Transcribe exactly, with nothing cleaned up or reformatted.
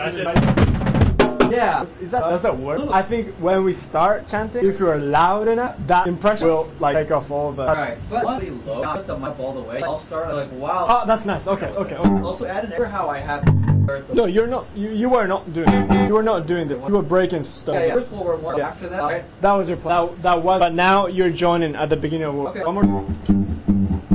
Yeah, is, is that does that work? I think when we start chanting, if you're loud enough, that impression will like take off all the. Alright, but pretty low. I'll put the mic all the way. I'll start like wow. Oh, that's nice. Okay, okay. okay. Also, add an error how I have. No, you're not. You, you were not doing it. You were not doing it. You were breaking stuff. Yeah, yeah. First one, one after that. Right? That was your plan. That, that was. But now you're joining at the beginning of. Okay. One more.